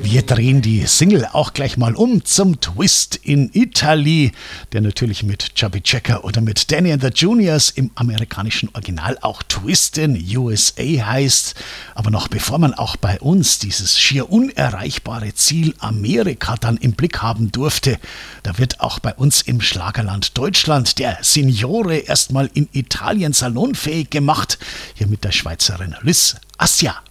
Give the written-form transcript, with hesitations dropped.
Wir drehen die Single auch gleich mal um zum Twist in Italy, der natürlich mit Chubby Checker oder mit Danny and the Juniors im amerikanischen Original auch Twist in USA heißt. Aber noch bevor man auch bei uns dieses schier unerreichbare Ziel Amerika dann im Blick haben durfte, da wird auch bei uns im Schlagerland Deutschland der Signore erstmal in Italien salonfähig gemacht, hier mit der Schweizerin Lys Assia.